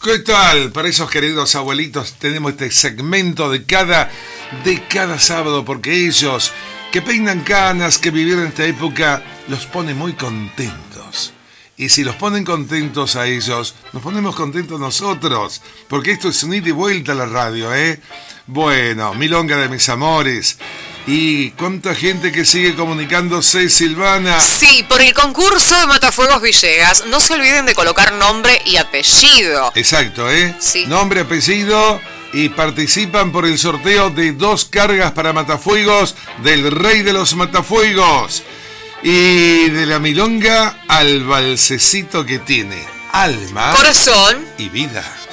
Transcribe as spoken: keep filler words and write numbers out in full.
¿Qué tal? Para esos queridos abuelitos tenemos este segmento de cada, de cada sábado, porque ellos que peinan canas, que vivieron esta época, los pone muy contentos. Y si los ponen contentos a ellos, nos ponemos contentos nosotros, porque esto es un ida y vuelta a la radio, ¿eh? Bueno, milonga de mis amores. ¿Y cuánta gente que sigue comunicándose, Silvana? Sí, por el concurso de Matafuegos Villegas, no se olviden de colocar nombre y apellido. Exacto, ¿eh? Sí. Nombre, apellido, y participan por el sorteo de dos cargas para Matafuegos del Rey de los Matafuegos. Y de la milonga al balsecito que tiene alma, corazón y vida.